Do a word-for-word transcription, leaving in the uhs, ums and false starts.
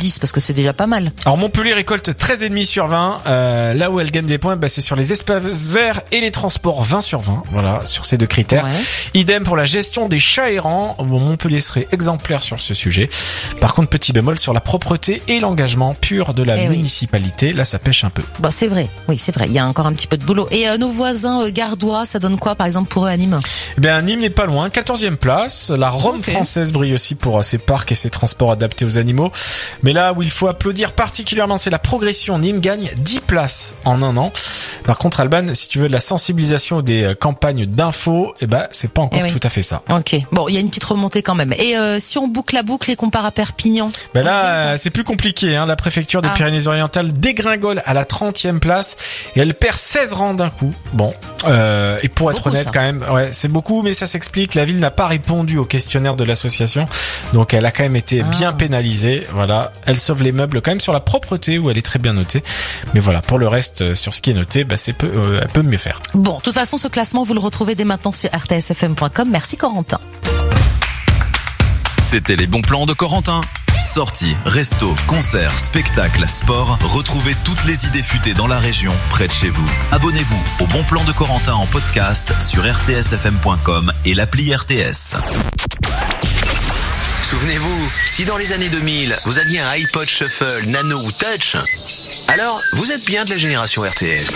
dix parce que c'est déjà pas mal. Alors Montpellier récolte treize virgule cinq sur vingt. Euh, là où elle gagne des points, bah, c'est sur les espaces verts et les transports vingt sur vingt. Voilà, sur ces deux critères. Ouais. Idem pour la gestion des chats errants. Bon, Montpellier serait exemplaire sur ce sujet. Par contre, petit bémol sur la propreté et l'engagement pur de la eh municipalité. Oui. Là, ça pêche un peu. Bon, c'est vrai. Oui, c'est vrai. Il y a encore un petit peu de boulot. Et euh, nos voisins euh, gardois, ça donne quoi, par exemple, pour eux à Nîmes ? Eh bien, Nîmes n'est pas loin. quatorzième place. La Rome okay. française brille aussi pour ses parcs et ses transports adaptés aux animaux. Mais là où il faut applaudir particulièrement, c'est la progression. Nîmes gagne dix places en un an. Par contre, Alban, si tu veux de la sensibilisation ou des campagnes d'infos, eh ben, c'est pas encore eh oui. tout à fait ça. Ok. Bon, il y a une petite remontée quand même. Et euh, si on boucle la boucle et qu'on part à Perpignan? Ben là, euh, c'est plus compliqué, hein. La préfecture des ah. Pyrénées-Orientales dégringole à la trentième place et elle perd seize rangs d'un coup. Bon, euh, et pour être beaucoup, honnête, ça. quand même, ouais, c'est beaucoup, mais ça s'explique. La ville n'a pas répondu au questionnaire de l'association, donc elle a quand même été ah. bien pénalisée. Voilà, elle sauve les meubles quand même sur la propreté où elle est très bien notée. Mais voilà, pour le reste, sur ce qui est noté, bah c'est peu, euh, elle peut mieux faire. Bon, de toute façon, ce classement, vous le retrouvez dès maintenant sur r t s f m point com. Merci Corentin. C'était les bons plans de Corentin. Sorties, restos, concerts, spectacles, sport. Retrouvez toutes les idées futées dans la région, près de chez vous. Abonnez-vous au Bon Plan de Corentin en podcast sur r t s f m point com et l'appli R T S. Souvenez-vous, si dans les années deux mille, vous aviez un iPod Shuffle, Nano ou Touch, alors vous êtes bien de la génération R T S.